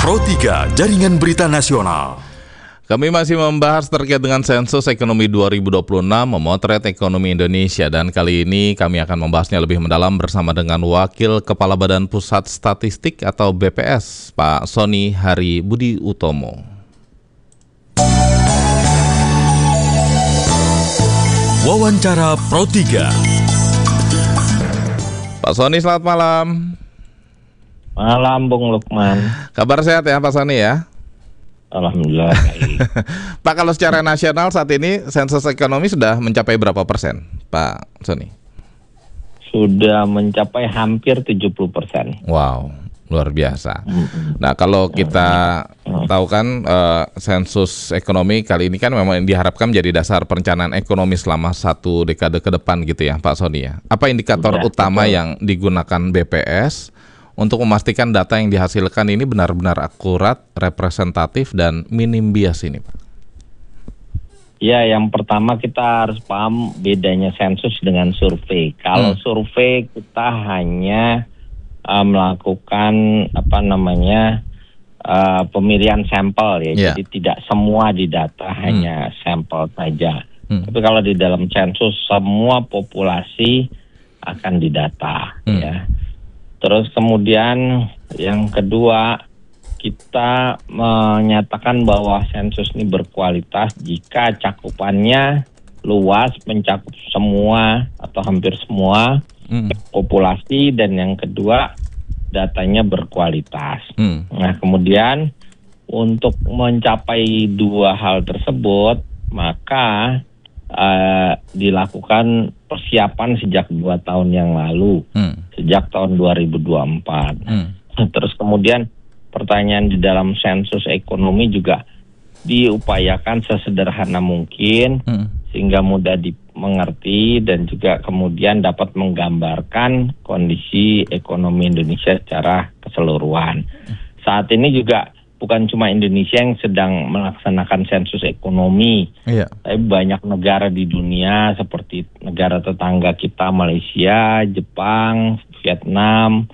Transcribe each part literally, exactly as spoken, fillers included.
Pro tiga Jaringan Berita Nasional. Kami masih membahas terkait dengan sensus ekonomi dua ribu dua puluh enam, memotret ekonomi Indonesia, dan kali ini kami akan membahasnya lebih mendalam bersama dengan Wakil Kepala Badan Pusat Statistik atau B P S, Pak Sony Hari Budi Utomo. Wawancara Pro tiga. Pak Sony, selamat malam. Malam, Bung Lukman. Kabar sehat ya Pak Sony ya? Alhamdulillah baik. Pak, kalau secara nasional saat ini sensus ekonomi sudah mencapai berapa persen, Pak Sony? Sudah mencapai hampir tujuh puluh persen. Wow, luar biasa. Mm-hmm. Nah, kalau kita mm-hmm. tahu kan uh, sensus ekonomi kali ini kan memang diharapkan menjadi dasar perencanaan ekonomi selama satu dekade ke depan gitu ya, Pak Sony ya. Apa indikator Sudah, utama betul. yang digunakan B P S untuk memastikan data yang dihasilkan ini benar-benar akurat, representatif, dan minim bias ini, Pak? Ya, yang pertama kita harus paham bedanya sensus dengan survei. Kalau hmm. survei kita hanya uh, melakukan apa namanya uh, pemilihan sampel ya, yeah. Jadi tidak semua didata, hmm. hanya sampel saja. Hmm. Tapi kalau di dalam sensus semua populasi akan didata, hmm. ya. Terus kemudian yang kedua, kita menyatakan bahwa sensus ini berkualitas jika cakupannya luas, mencakup semua atau hampir semua mm. populasi, dan yang kedua datanya berkualitas. Mm. Nah, kemudian untuk mencapai dua hal tersebut, maka Uh, dilakukan persiapan sejak dua tahun yang lalu, hmm. sejak tahun dua ribu dua puluh empat. Hmm. Terus kemudian pertanyaan di dalam sensus ekonomi juga diupayakan sesederhana mungkin, hmm. sehingga mudah dimengerti dan juga kemudian dapat menggambarkan kondisi ekonomi Indonesia secara keseluruhan. Saat ini juga bukan cuma Indonesia yang sedang melaksanakan sensus ekonomi, iya. Tapi banyak negara di dunia seperti negara tetangga kita, Malaysia, Jepang, Vietnam,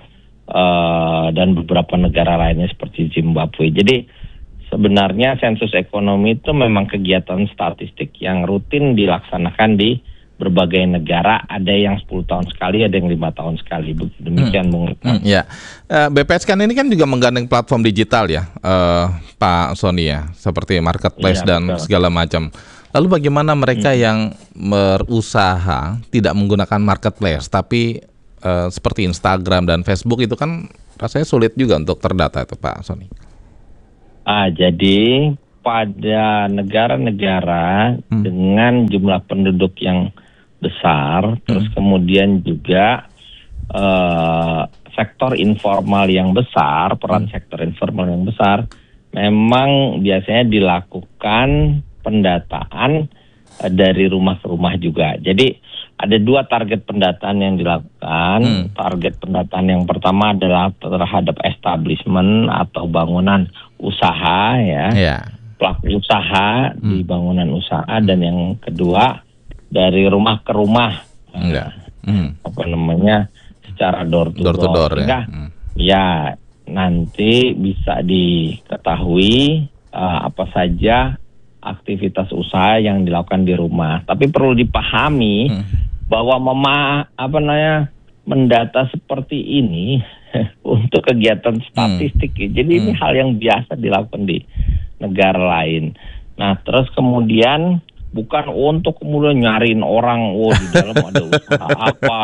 uh, dan beberapa negara lainnya seperti Zimbabwe. Jadi sebenarnya sensus ekonomi itu memang kegiatan statistik yang rutin dilaksanakan di berbagai negara, ada yang sepuluh tahun sekali, ada yang lima tahun sekali. Demikian, Bung. Hmm, hmm, ya. uh, B P S kan ini kan juga menggandeng platform digital ya, uh, Pak Sony ya, seperti marketplace ya, dan betul. Segala macam. Lalu bagaimana mereka hmm. yang berusaha tidak menggunakan marketplace, tapi uh, seperti Instagram dan Facebook itu kan rasanya sulit juga untuk terdata itu, Pak Sony? Ah, jadi pada negara-negara hmm. dengan jumlah penduduk yang besar, hmm. terus kemudian juga uh, sektor informal yang besar, peran hmm. sektor informal yang besar, memang biasanya dilakukan pendataan uh, dari rumah ke rumah juga. Jadi ada dua target pendataan yang dilakukan. Hmm. Target pendataan yang pertama adalah terhadap establishment atau bangunan usaha, ya, yeah. pelaku usaha hmm. di bangunan usaha, dan yang kedua dari rumah ke rumah, enggak, hmm. apa namanya, secara door to door, door, to door sehingga ya. Hmm. ya nanti bisa diketahui uh, apa saja aktivitas usaha yang dilakukan di rumah. Tapi perlu dipahami hmm. bahwa mema apa namanya mendata seperti ini untuk kegiatan statistik, hmm. jadi hmm. ini hal yang biasa dilakukan di negara lain. Nah, terus kemudian bukan untuk kemudian nyariin orang, oh di dalam ada usaha apa.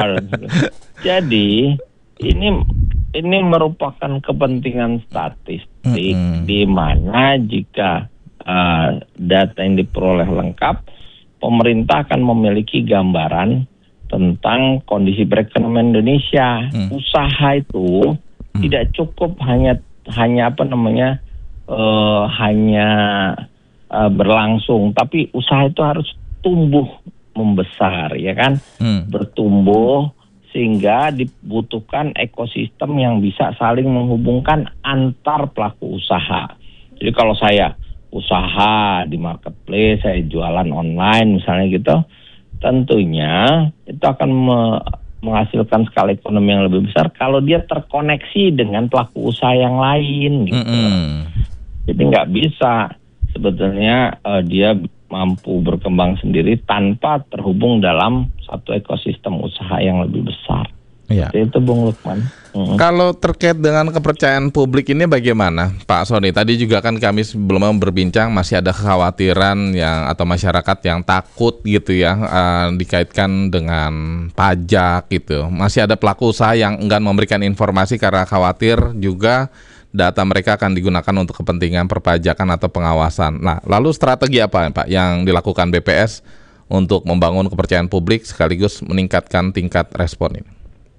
Jadi ini ini merupakan kepentingan statistik, mm-hmm. di mana jika uh, data yang diperoleh lengkap, pemerintah akan memiliki gambaran tentang kondisi perekonomian Indonesia. Mm. Usaha itu mm. tidak cukup hanya hanya apa namanya uh, hanya Uh, berlangsung, tapi usaha itu harus tumbuh membesar, ya kan, hmm. bertumbuh, sehingga dibutuhkan ekosistem yang bisa saling menghubungkan antar pelaku usaha. Jadi kalau saya usaha di marketplace, saya jualan online misalnya gitu, tentunya itu akan me- menghasilkan skala ekonomi yang lebih besar kalau dia terkoneksi dengan pelaku usaha yang lain gitu. Mm-hmm. Jadi nggak bisa sebetulnya uh, dia mampu berkembang sendiri tanpa terhubung dalam satu ekosistem usaha yang lebih besar. Iya. Itu Bung Lukman. Hmm. Kalau terkait dengan kepercayaan publik ini bagaimana, Pak Sony? Tadi juga kan kami sebelumnya berbincang masih ada kekhawatiran yang atau masyarakat yang takut gitu ya uh, dikaitkan dengan pajak gitu. Masih ada pelaku usaha yang enggan memberikan informasi karena khawatir juga data mereka akan digunakan untuk kepentingan perpajakan atau pengawasan. Nah, lalu strategi apa Pak yang dilakukan B P S untuk membangun kepercayaan publik sekaligus meningkatkan tingkat respon ini?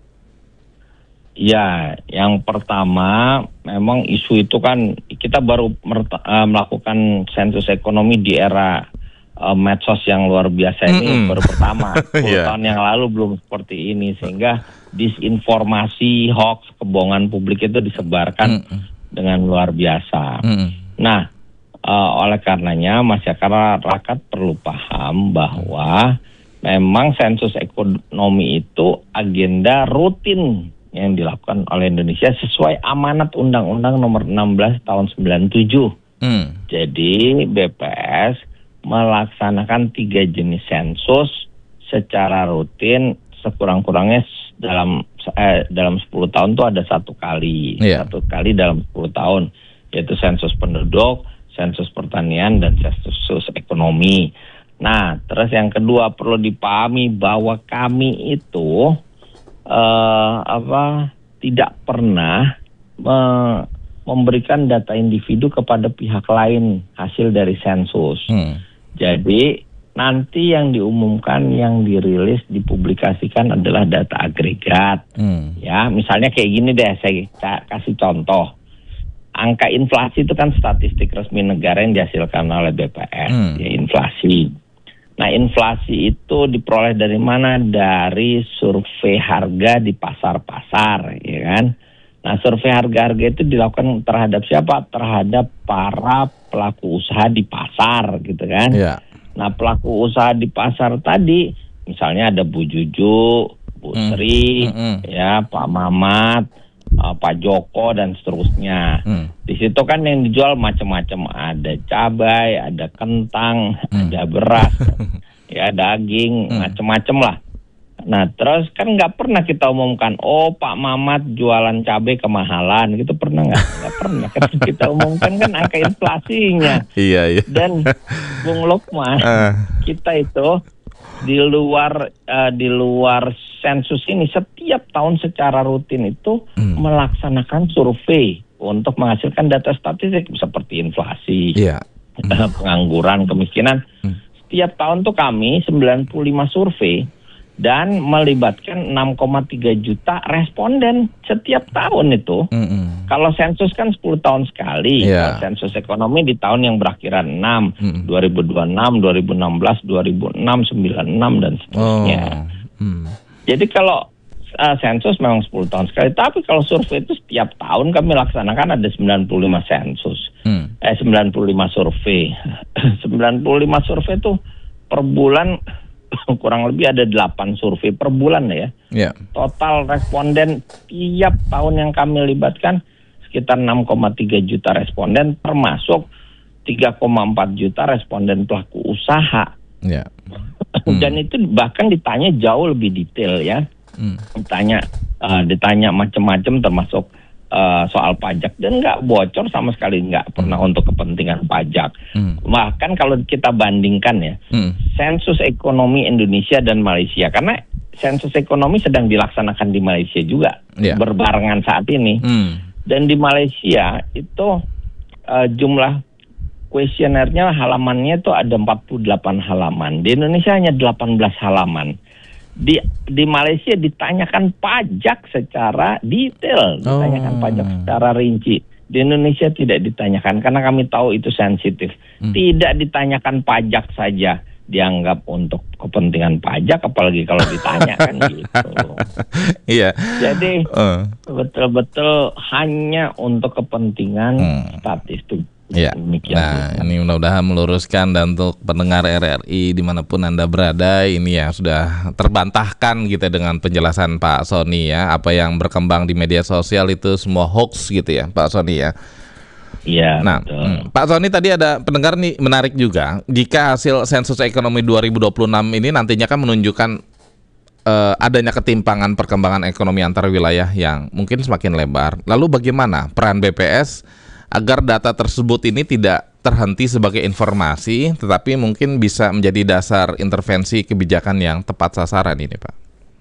Ya, yang pertama memang isu itu kan kita baru merta, uh, melakukan sensus ekonomi di era uh, medsos yang luar biasa ini mm-hmm. baru pertama. sepuluh yeah. tahun yang lalu belum seperti ini sehingga disinformasi, hoax, kebohongan publik itu disebarkan mm-hmm. dengan luar biasa. Mm-hmm. Nah, uh, oleh karenanya masyarakat perlu paham bahwa memang sensus ekonomi itu agenda rutin yang dilakukan oleh Indonesia sesuai amanat Undang-Undang Nomor enam belas Tahun sembilan puluh tujuh. Hmm. Jadi B P S melaksanakan tiga jenis sensus secara rutin sekurang-kurangnya dalam eh, dalam sepuluh tahun itu ada satu kali, yeah. satu kali dalam sepuluh tahun, yaitu sensus penduduk, sensus pertanian dan sensus ekonomi. Nah, terus yang kedua perlu dipahami bahwa kami itu Uh, apa tidak pernah me- memberikan data individu kepada pihak lain hasil dari sensus. Hmm. Jadi nanti yang diumumkan, yang dirilis, dipublikasikan adalah data agregat. Hmm. Ya, misalnya kayak gini deh, saya kasih contoh. Angka inflasi itu kan statistik resmi negara yang dihasilkan oleh B P S, hmm. ya inflasi. Nah, inflasi itu diperoleh dari mana? Dari survei harga di pasar-pasar, ya kan? Nah, survei harga-harga itu dilakukan terhadap siapa? Terhadap para pelaku usaha di pasar, gitu kan? Yeah. Nah, pelaku usaha di pasar tadi, misalnya ada Bu Juju, Bu Sri, mm. Mm-hmm. ya, Pak Mamat, uh, Pak Joko, dan seterusnya. Mm. Di situ kan yang dijual macam-macam, ada cabai, ada kentang, hmm. ada beras, ya daging, hmm. macam-macam lah. Nah, terus kan nggak pernah kita umumkan, oh Pak Mamat jualan cabai kemahalan, gitu pernah nggak? Nggak pernah. Kita umumkan kan angka inflasinya. Iya iya. Dan Bung Lukman, uh. kita itu di luar uh, di luar sensus ini setiap tahun secara rutin itu hmm. melaksanakan survei untuk menghasilkan data statistik seperti inflasi, yeah. hmm. pengangguran, kemiskinan. Hmm. Setiap tahun tuh kami sembilan puluh lima survei dan melibatkan enam koma tiga juta responden setiap tahun itu. Mm-hmm. Kalau sensus kan sepuluh tahun sekali. Yeah. Sensus ekonomi di tahun yang berakhiran enam, mm-hmm. dua ribu dua puluh enam, dua ribu enam belas, dua ribu enam, sembilan puluh enam dan seterusnya. Oh. Mm. Jadi kalau Uh, sensus memang sepuluh tahun sekali, tapi kalau survei itu setiap tahun kami laksanakan ada sembilan puluh lima sensus, hmm. eh sembilan puluh lima survei, sembilan puluh lima survei itu per bulan kurang lebih ada delapan survei per bulan ya. Yeah. Total responden tiap tahun yang kami libatkan sekitar enam koma tiga juta responden, termasuk tiga koma empat juta responden pelaku usaha. Yeah. Hmm. Dan itu bahkan ditanya jauh lebih detail ya. Hmm. Ditanya, uh, ditanya macam-macam termasuk uh, soal pajak dan nggak bocor sama sekali, nggak pernah hmm. untuk kepentingan pajak. Hmm. Bahkan kalau kita bandingkan ya, hmm. sensus ekonomi Indonesia dan Malaysia, karena sensus ekonomi sedang dilaksanakan di Malaysia juga yeah. berbarengan saat ini. Hmm. Dan di Malaysia itu uh, jumlah kuesionernya halamannya itu ada empat puluh delapan halaman. Di Indonesia hanya delapan belas halaman. Di di Malaysia ditanyakan pajak secara detail, ditanyakan oh. pajak secara rinci. Di Indonesia tidak ditanyakan karena kami tahu itu sensitif. Hmm. Tidak ditanyakan pajak saja dianggap untuk kepentingan pajak, apalagi kalau ditanya kan gitu. Iya. Jadi uh. betul-betul hanya untuk kepentingan hmm. statistik. Ya. Nah, ini mudah-mudahan meluruskan, dan untuk pendengar R R I dimanapun Anda berada, ini ya sudah terbantahkan gitu dengan penjelasan Pak Sony ya. Apa yang berkembang di media sosial itu semua hoax gitu ya, Pak Sony ya. Iya, nah, betul. Hmm, Pak Sony, tadi ada pendengar nih menarik juga. Jika hasil sensus ekonomi dua ribu dua puluh enam ini nantinya kan menunjukkan uh, adanya ketimpangan perkembangan ekonomi antar wilayah yang mungkin semakin lebar. Lalu bagaimana peran B P S agar data tersebut ini tidak terhenti sebagai informasi, tetapi mungkin bisa menjadi dasar intervensi kebijakan yang tepat sasaran ini, Pak?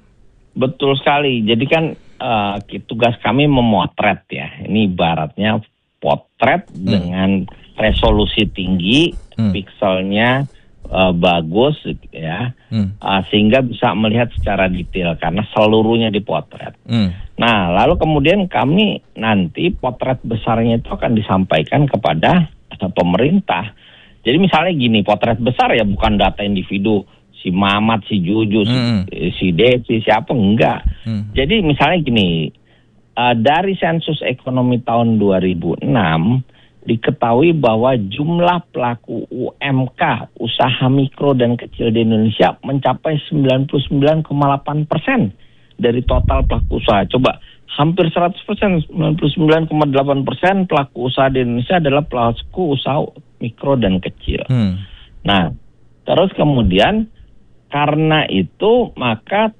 Betul sekali. Jadi kan uh, tugas kami memotret ya. Ini ibaratnya potret hmm. dengan resolusi tinggi, hmm. pikselnya uh, bagus ya, hmm. uh, sehingga bisa melihat secara detail karena seluruhnya dipotret. Hmm. Nah, lalu kemudian kami nanti potret besarnya itu akan disampaikan kepada uh, pemerintah. Jadi misalnya gini, potret besar ya bukan data individu, si Mamat, si Juju, hmm. si, si Desi, siapa, enggak. Hmm. Jadi misalnya gini, uh, dari sensus ekonomi tahun dua ribu enam, diketahui bahwa jumlah pelaku U M K, usaha mikro dan kecil di Indonesia, mencapai sembilan puluh sembilan koma delapan persen dari total pelaku usaha. Coba, hampir seratus persen, sembilan puluh sembilan koma delapan persen pelaku usaha di Indonesia adalah pelaku usaha mikro dan kecil. Hmm. Nah, terus kemudian karena itu maka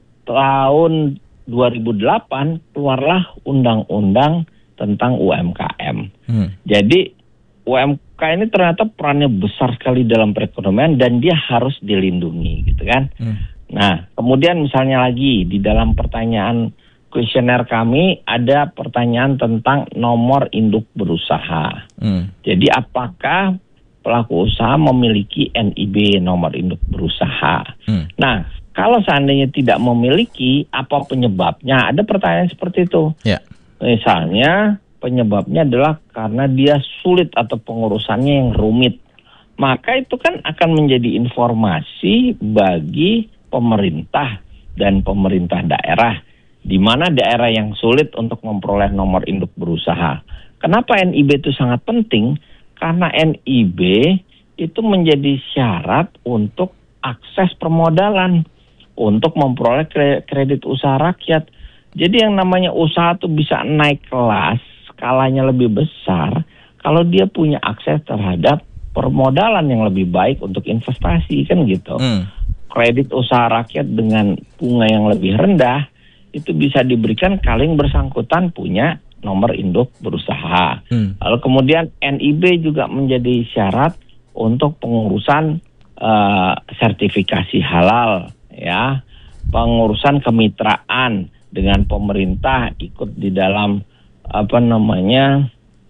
tahun dua ribu delapan keluarlah undang-undang tentang U M K M. Hmm. Jadi U M K ini ternyata perannya besar sekali dalam perekonomian dan dia harus dilindungi, gitu kan. Hmm. Nah, kemudian misalnya lagi di dalam pertanyaan kuesioner kami ada pertanyaan tentang nomor induk berusaha. Hmm. Jadi apakah pelaku usaha memiliki N I B, nomor induk berusaha? Hmm. Nah, kalau seandainya tidak memiliki, apa penyebabnya? Ada pertanyaan seperti itu. Yeah. Misalnya penyebabnya adalah karena dia sulit atau pengurusannya yang rumit. Maka itu kan akan menjadi informasi bagi pemerintah dan pemerintah daerah, di mana daerah yang sulit untuk memperoleh nomor induk berusaha. Kenapa N I B itu sangat penting? Karena N I B itu menjadi syarat untuk akses permodalan, untuk memperoleh kredit usaha rakyat. Jadi yang namanya usaha itu bisa naik kelas, skalanya lebih besar, kalau dia punya akses terhadap permodalan yang lebih baik untuk investasi, kan gitu. Hmm. Kredit usaha rakyat dengan bunga yang lebih rendah itu bisa diberikan kalau yang bersangkutan punya nomor induk berusaha. Hmm. Lalu kemudian N I B juga menjadi syarat untuk pengurusan uh, sertifikasi halal, ya, pengurusan kemitraan dengan pemerintah, ikut di dalam apa namanya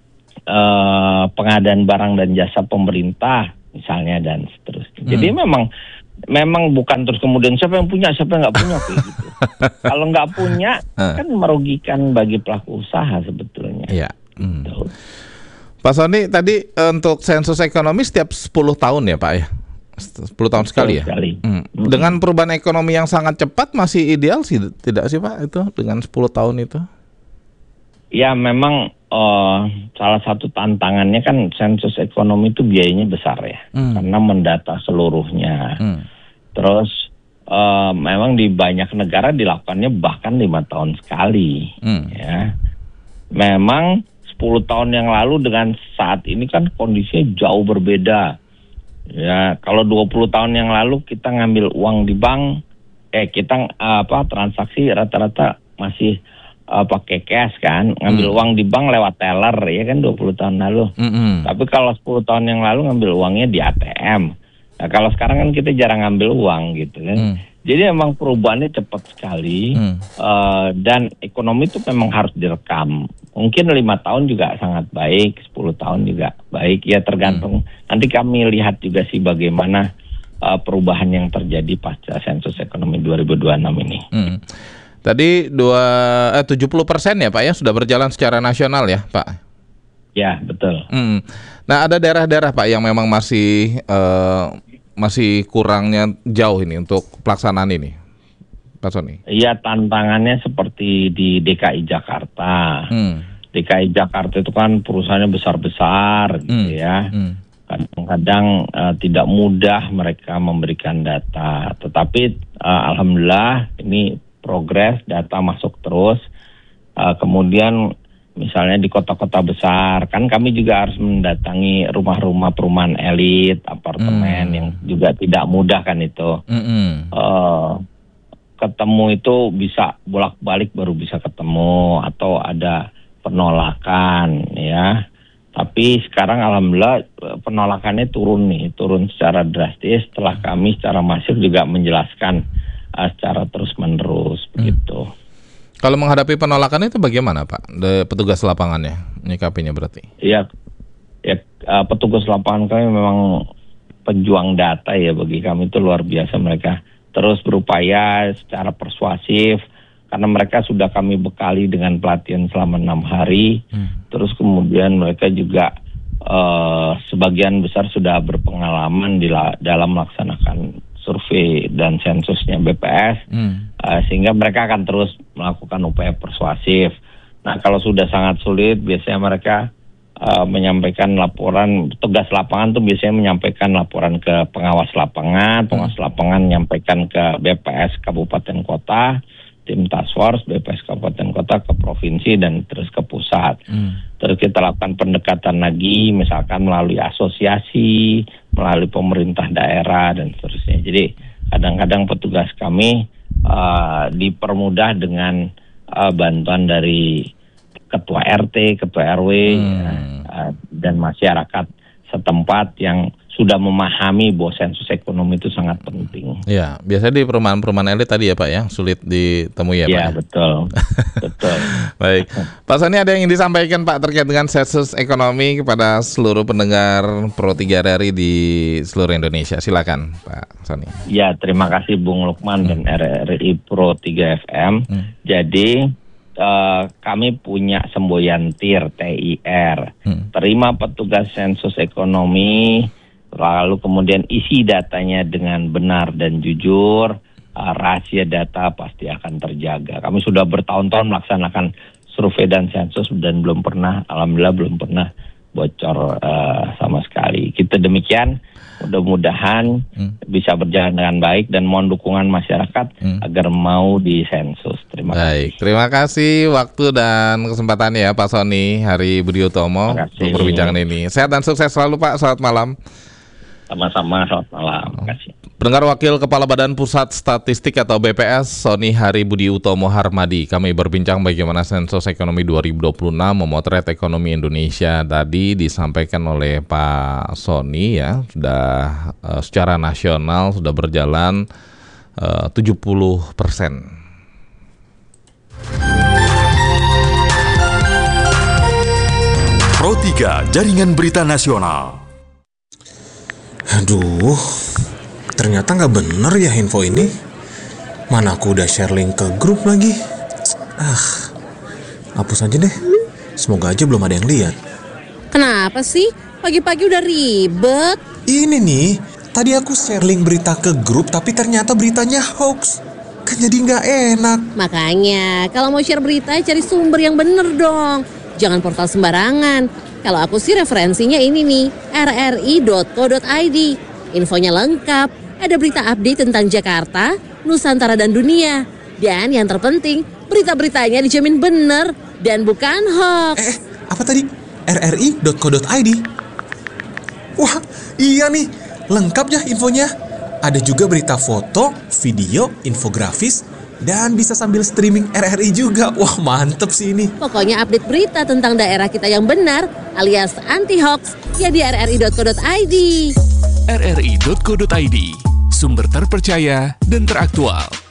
uh, pengadaan barang dan jasa pemerintah misalnya, dan seterusnya. Hmm. Jadi memang memang bukan terus kemudian siapa yang punya, siapa yang nggak punya kayak gitu. Kalau nggak punya kan merugikan bagi pelaku usaha sebetulnya. Iya. Hmm. Pak Sony, tadi untuk sensus ekonomi setiap sepuluh tahun ya Pak ya? sepuluh tahun sekali ya? Sekali. Hmm. Dengan perubahan ekonomi yang sangat cepat masih ideal sih, tidak sih Pak itu dengan sepuluh tahun itu? Ya memang uh, salah satu tantangannya kan sensus ekonomi itu biayanya besar ya, hmm. karena mendata seluruhnya. Hmm. Terus uh, memang di banyak negara dilakukannya bahkan lima tahun sekali. Hmm. Ya, memang sepuluh tahun yang lalu dengan saat ini kan kondisinya jauh berbeda. Ya, kalau dua puluh tahun yang lalu kita ngambil uang di bank, eh kita uh, apa transaksi rata-rata masih Uh, pakai cash kan, ngambil mm. uang di bank lewat teller ya kan dua puluh tahun lalu. Mm-hmm. Tapi kalau sepuluh tahun yang lalu ngambil uangnya di A T M. Nah kalau sekarang kan kita jarang ngambil uang gitu kan. Mm. Jadi memang perubahannya cepat sekali mm. uh, dan ekonomi itu memang harus direkam. Mungkin lima tahun juga sangat baik, sepuluh tahun juga baik ya, tergantung. Mm. Nanti kami lihat juga sih bagaimana uh, perubahan yang terjadi pasca sensus ekonomi dua ribu dua puluh enam ini. Mm. Tadi dua eh, tujuh puluh persen ya Pak ya sudah berjalan secara nasional ya Pak? Ya betul. Hmm. Nah ada daerah-daerah Pak yang memang masih eh, masih kurangnya jauh ini untuk pelaksanaan ini, Pak Sony? Iya, tantangannya seperti di D K I Jakarta. Hmm. D K I Jakarta itu kan perusahaannya besar-besar gitu Hmm. ya. Hmm. Kadang-kadang uh, tidak mudah mereka memberikan data, tetapi uh, alhamdulillah ini progres, data masuk terus. Uh, kemudian misalnya di kota-kota besar, kan kami juga harus mendatangi rumah-rumah perumahan elit, apartemen Hmm. yang juga tidak mudah kan itu. Hmm. Uh, ketemu itu bisa bolak-balik baru bisa ketemu, atau ada penolakan ya. Tapi sekarang alhamdulillah penolakannya turun nih, turun secara drastis setelah kami secara masif juga menjelaskan uh, secara terus-menerus hmm. begitu. Kalau menghadapi penolakan itu bagaimana Pak? De, petugas lapangannya menyikapinya berarti? Ya, ya uh, petugas lapangan kami memang pejuang data ya, bagi kami itu luar biasa, mereka terus berupaya secara persuasif. Karena mereka sudah kami bekali dengan pelatihan selama enam hari, hmm. terus kemudian mereka juga uh, sebagian besar sudah berpengalaman di la- dalam melaksanakan survei dan sensusnya B P S, hmm. uh, sehingga mereka akan terus melakukan upaya persuasif. Nah kalau sudah sangat sulit, biasanya mereka uh, menyampaikan laporan, tugas lapangan tuh biasanya menyampaikan laporan ke pengawas lapangan, pengawas hmm. lapangan menyampaikan ke B P S kabupaten kota, tim task force B P S kabupaten kota ke provinsi dan terus ke pusat. Hmm. Terus kita lakukan pendekatan lagi, misalkan melalui asosiasi, melalui pemerintah daerah dan seterusnya. Jadi kadang-kadang petugas kami uh, dipermudah dengan uh, bantuan dari ketua R T, ketua R W hmm. uh, dan masyarakat setempat yang sudah memahami bahwa sensus ekonomi itu sangat penting. Ya, biasanya di perumahan-perumahan elit tadi ya Pak ya, sulit ditemui ya, ya Pak. Ya betul, betul. Baik, Pak Sony ada yang ingin disampaikan Pak terkait dengan sensus ekonomi kepada seluruh pendengar Pro tiga R R I di seluruh Indonesia. Silakan Pak Sony. Ya, terima kasih Bung Lukman hmm. dan R R I Pro tiga F M. Hmm. Jadi Uh, kami punya semboyan T I R, T I R, hmm. terima petugas sensus ekonomi, lalu kemudian isi datanya dengan benar dan jujur, uh, rahasia data pasti akan terjaga. Kami sudah bertahun-tahun melaksanakan survei dan sensus dan belum pernah, alhamdulillah belum pernah bocor uh, sama sekali. Kita demikian. Mudah-mudahan hmm. bisa berjalan dengan baik dan mohon dukungan masyarakat hmm. agar mau disensus. Terima baik, kasih. Terima kasih waktu dan kesempatannya ya Pak Sony Hari Budi Utomo untuk perbincangan ini. Sehat dan sukses selalu Pak. Selamat malam. Sama-sama, selamat malam. Terima kasih. Pendengar, Wakil Kepala Badan Pusat Statistik atau B P S Sony Hari Budi Utomo Harmadi, kami berbincang bagaimana sensus ekonomi dua ribu dua puluh enam memotret ekonomi Indonesia. Tadi disampaikan oleh Pak Sony ya, sudah uh, secara nasional sudah berjalan uh, tujuh puluh persen. Pro tiga Jaringan Berita Nasional. Aduh, ternyata nggak bener ya info ini. Mana aku udah share link ke grup lagi. Ah, hapus aja deh. Semoga aja belum ada yang lihat. Kenapa sih? Pagi-pagi udah ribet. Ini nih, tadi aku share link berita ke grup tapi ternyata beritanya hoax. Kan jadi nggak enak. Makanya, kalau mau share berita cari sumber yang bener dong. Jangan portal sembarangan. Kalau aku sih referensinya ini nih, r r i dot co dot i d. Infonya lengkap, ada berita update tentang Jakarta, Nusantara dan dunia. Dan yang terpenting, berita-beritanya dijamin benar dan bukan hoax. Eh, apa tadi? r r i dot co dot i d. Wah, iya nih, lengkap ya infonya. Ada juga berita foto, video, infografis, dan bisa sambil streaming R R I juga. Wah, mantep sih ini. Pokoknya update berita tentang daerah kita yang benar alias anti-hoax ya di r r i dot co dot i d. r r i dot co dot i d, sumber terpercaya dan teraktual.